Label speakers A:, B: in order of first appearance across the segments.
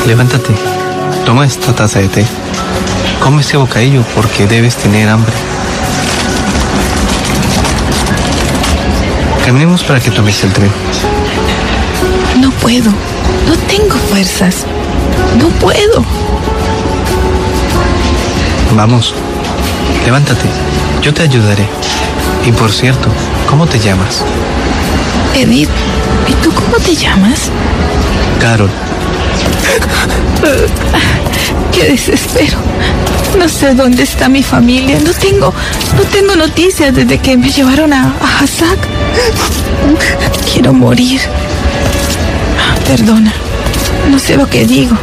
A: Levántate, toma esta taza de té. Come este bocadillo porque debes tener hambre. Caminemos para que tomes el tren.
B: No puedo, no tengo fuerzas, no puedo.
A: Vamos, levántate, yo te ayudaré. Y por cierto, ¿cómo te llamas?
B: Edith, ¿y tú cómo te llamas?
A: Carol.
B: ¡Qué desespero! No sé dónde está mi familia. No tengo noticias desde que me llevaron a Hazak. Quiero morir. Perdona, no sé lo que digo.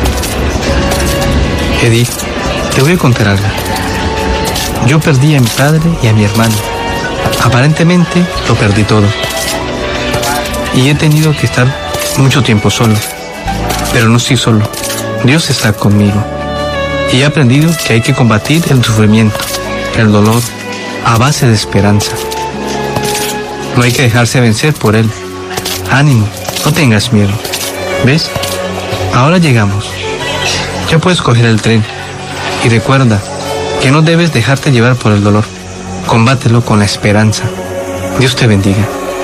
A: Edith, te voy a contar algo. Yo perdí a mi padre y a mi hermano. Aparentemente lo perdí todo. Y he tenido que estar mucho tiempo solo. Pero no estoy solo. Dios está conmigo. Y he aprendido que hay que combatir el sufrimiento, el dolor, a base de esperanza. No hay que dejarse vencer por él. Ánimo, no tengas miedo. ¿Ves? Ahora llegamos. Ya puedes coger el tren. Y recuerda que no debes dejarte llevar por el dolor. Combátelo con la esperanza. Dios te bendiga.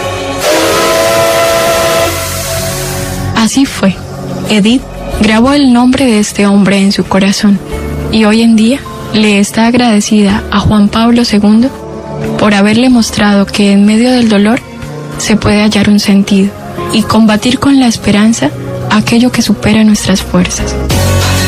C: Así fue. Edith grabó el nombre de este hombre en su corazón y hoy en día le está agradecida a Juan Pablo II por haberle mostrado que en medio del dolor se puede hallar un sentido y combatir con la esperanza aquello que supera nuestras fuerzas.